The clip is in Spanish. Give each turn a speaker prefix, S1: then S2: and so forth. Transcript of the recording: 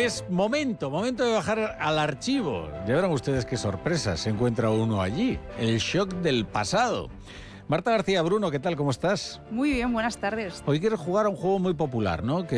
S1: Pues momento de bajar al archivo. Ya verán ustedes qué sorpresa se encuentra uno allí. El shock del pasado. Marta García Bruno, ¿qué tal? ¿Cómo estás?
S2: Muy bien, buenas tardes.
S1: Hoy quieres jugar a un juego muy popular, ¿no? Que